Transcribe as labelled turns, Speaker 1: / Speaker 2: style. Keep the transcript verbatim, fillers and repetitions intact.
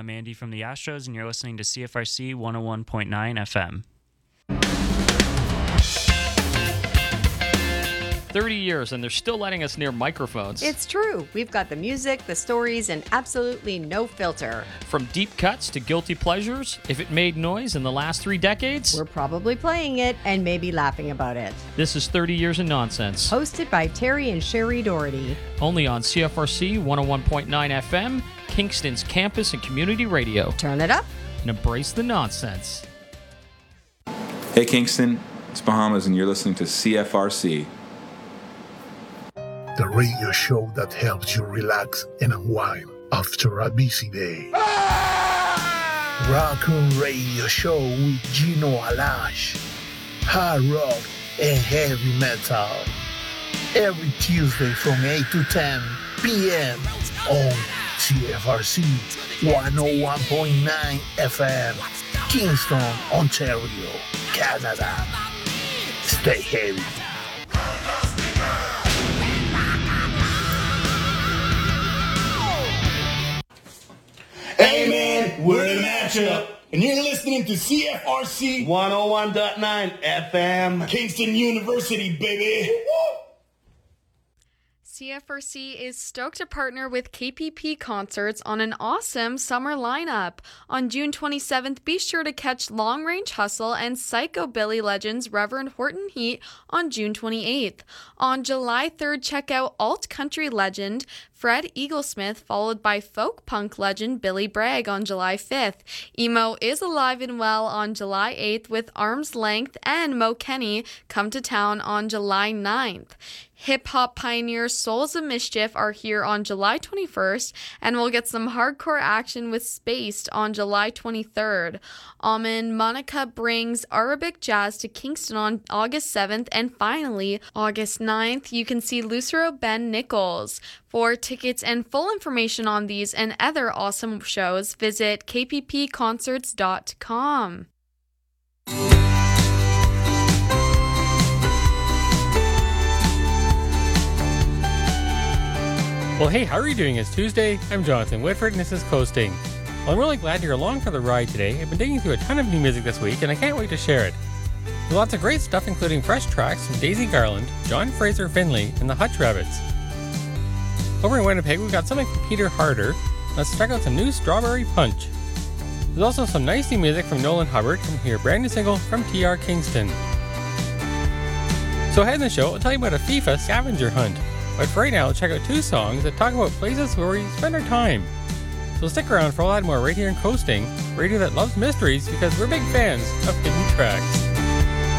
Speaker 1: I'm Andy from the Astros, and you're listening to C F R C one oh one point nine F M.
Speaker 2: thirty years, and they're still letting us near microphones.
Speaker 3: It's true. We've got the music, the stories, and absolutely no filter.
Speaker 2: From deep cuts to guilty pleasures, if it made noise in the last three decades,
Speaker 3: we're probably playing it and maybe laughing about it.
Speaker 2: This is thirty years of Nonsense.
Speaker 3: Hosted by Terry and Sherry Doherty.
Speaker 2: Only on C F R C one oh one point nine F M, Kingston's campus and community radio.
Speaker 3: Turn it up
Speaker 2: and embrace the nonsense.
Speaker 4: Hey Kingston, it's Bahamas, and you're listening to C F R C.
Speaker 5: The radio show that helps you relax and unwind after a busy day. Raccoon Radio Show with Gino Alash. Hard rock and heavy metal. Every Tuesday from eight to ten p.m. on C F R C one oh one point nine F M. Kingston, Ontario, Canada. Stay heavy.
Speaker 6: Hey man, we're the matchup, and you're listening to C F R C one oh one point nine F M, Kingston University, baby.
Speaker 7: C F R C is stoked to partner with K P P Concerts on an awesome summer lineup. On June twenty-seventh, be sure to catch Long Range Hustle and Psychobilly legends Reverend Horton Heat on June twenty-eighth. On July third, check out alt country legend Fred Eaglesmith, followed by folk punk legend Billy Bragg on July fifth. Emo is alive and well on July eighth with Arm's Length and Mo Kenny come to town on July ninth. Hip-hop pioneers Souls of Mischief are here on July twenty-first, and we'll get some hardcore action with Spaced on July twenty-third. Almond Monica brings Arabic jazz to Kingston on August seventh, and finally, August ninth, you can see Lucero Ben Nichols. For tickets and full information on these and other awesome shows, visit k p p concerts dot com.
Speaker 8: Well, hey, how are you doing? It's Tuesday. I'm Jonathan Whitford, and this is Coasting. Well, I'm really glad you're along for the ride today. I've been digging through a ton of new music this week, and I can't wait to share it. There's lots of great stuff, including fresh tracks from Daisy Garland, John Fraser Finley, and the Hutch Rabbits. Over in Winnipeg, we've got something from Peter Harder. Let's check out some new Strawberry Punch. There's also some nice new music from Nolan Hubbard, and hear a brand new single from T R Kingston. So ahead in the show, I'll tell you about a FIFA scavenger hunt. But for right now, let's check out two songs that talk about places where we spend our time. So stick around for a lot more right here in Coasting, radio that loves mysteries because we're big fans of hidden tracks.